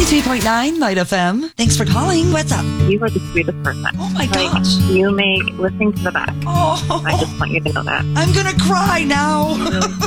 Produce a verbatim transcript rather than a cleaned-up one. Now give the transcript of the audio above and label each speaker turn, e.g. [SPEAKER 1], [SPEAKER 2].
[SPEAKER 1] ninety-two point nine Light F M. Thanks for calling. What's up?
[SPEAKER 2] You are the sweetest person.
[SPEAKER 1] Oh my
[SPEAKER 2] Like,
[SPEAKER 1] gosh.
[SPEAKER 2] you make listening to the best.
[SPEAKER 1] Oh,
[SPEAKER 2] I just want you to know that.
[SPEAKER 1] I'm going to cry now.